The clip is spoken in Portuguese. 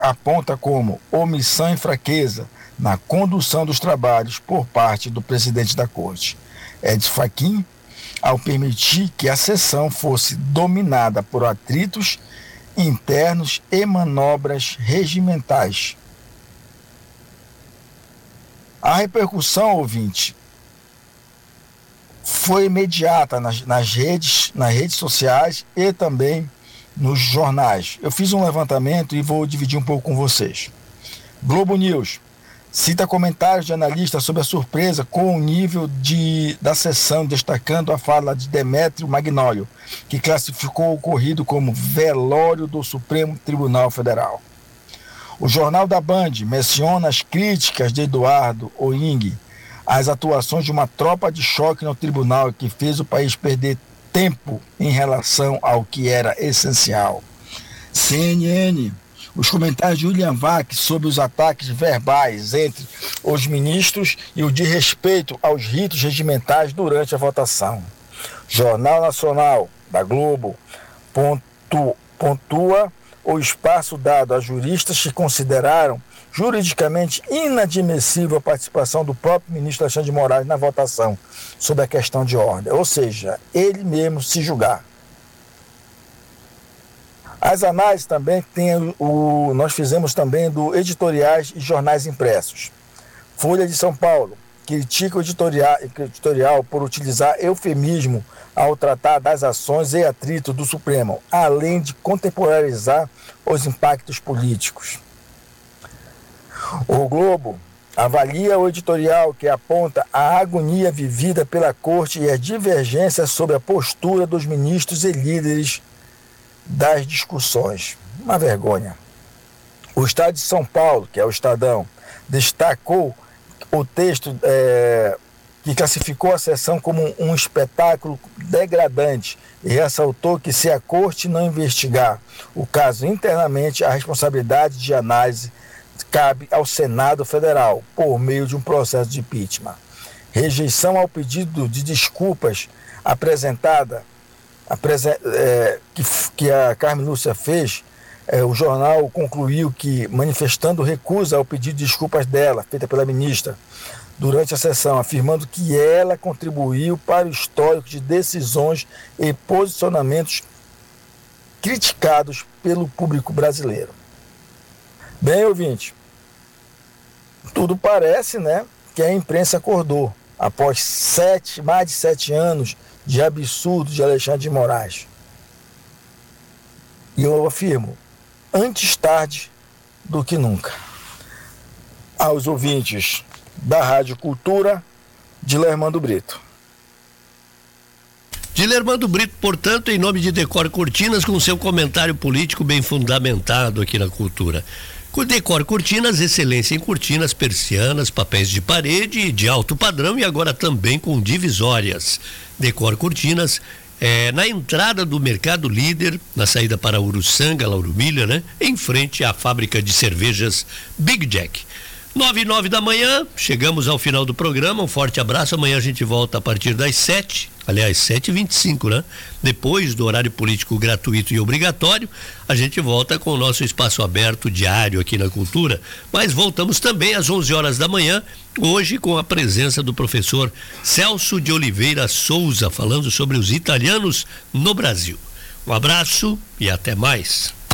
aponta como omissão e fraqueza na condução dos trabalhos por parte do presidente da Corte, Edson Fachin, ao permitir que a sessão fosse dominada por atritos internos e manobras regimentais. A repercussão, ouvinte, foi imediata nas redes sociais e também nos jornais. Eu fiz um levantamento e vou dividir um pouco com vocês. Globo News cita comentários de analistas sobre a surpresa com o nível da sessão, destacando a fala de Demétrio Magnólio, que classificou o ocorrido como velório do Supremo Tribunal Federal. O Jornal da Band menciona as críticas de Eduardo Oing às atuações de uma tropa de choque no tribunal que fez o país perder tempo em relação ao que era essencial. CNN, os comentários de William Vac sobre os ataques verbais entre os ministros e o de respeito aos ritos regimentais durante a votação. Jornal Nacional da Globo pontua o espaço dado a juristas que consideraram juridicamente inadmissível a participação do próprio ministro Alexandre de Moraes na votação sobre a questão de ordem, ou seja, ele mesmo se julgar. As análises também nós fizemos também do editoriais e jornais impressos. Folha de São Paulo critica o editorial por utilizar eufemismo ao tratar das ações e atritos do Supremo, além de contemporaneizar os impactos políticos. O Globo avalia o editorial que aponta a agonia vivida pela Corte e as divergências sobre a postura dos ministros e líderes das discussões. Uma vergonha. O Estado de São Paulo, que é o Estadão, destacou o texto que classificou a sessão como um espetáculo degradante e ressaltou que se a Corte não investigar o caso internamente, a responsabilidade de análise cabe ao Senado Federal, por meio de um processo de impeachment. Rejeição ao pedido de desculpas que a Carmen Lúcia fez, o jornal concluiu que, manifestando recusa ao pedido de desculpas dela, feita pela ministra, durante a sessão, afirmando que ela contribuiu para o histórico de decisões e posicionamentos criticados pelo público brasileiro. Bem, ouvinte, tudo parece, que a imprensa acordou após mais de 7 anos de absurdo de Alexandre de Moraes. E eu afirmo, antes tarde do que nunca. Aos ouvintes da Rádio Cultura, Dilermando Brito. Dilermando Brito, portanto, em nome de Decor Cortinas, com seu comentário político bem fundamentado aqui na Cultura. Com Decor Cortinas, excelência em cortinas, persianas, papéis de parede de alto padrão e agora também com divisórias. Decor Cortinas na entrada do Mercado Líder, na saída para Uruçanga, Lauro Miller, em frente à fábrica de cervejas Big Jack. 9h09 da manhã, chegamos ao final do programa, um forte abraço, amanhã a gente volta a partir das 7h, aliás 7h25, depois do horário político gratuito e obrigatório, a gente volta com o nosso espaço aberto diário aqui na Cultura, mas voltamos também às 11h da manhã, hoje com a presença do professor Celso de Oliveira Souza, falando sobre os italianos no Brasil. Um abraço e até mais.